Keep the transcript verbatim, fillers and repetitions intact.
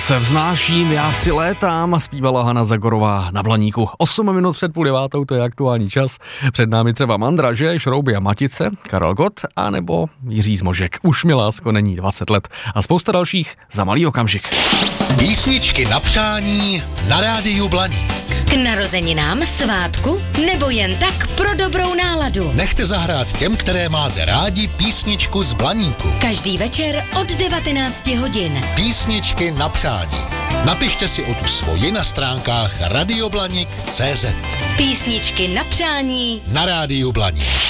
se vznáším, já si létám, zpívala Hana Zagorová na Blaníku. osm minut před půl devátou, to je aktuální čas. Před námi třeba Mandraže, Šrouby a Matice, Karel Gott a nebo Jiří Zmožek. Už mi lásko není dvacet let a spousta dalších za malý okamžik. Písničky na přání na rádiu Blaník. K narozeninám, svátku nebo jen tak pro dobrou náladu. Nechte zahrát těm, které máte rádi, písničku z Blaníku. Každý večer od devatenácti hodin. Písničky na přání. Napište si o tu svoji na stránkách radioblanik tečka cé zet. Písničky na přání Na rádiu Blaník.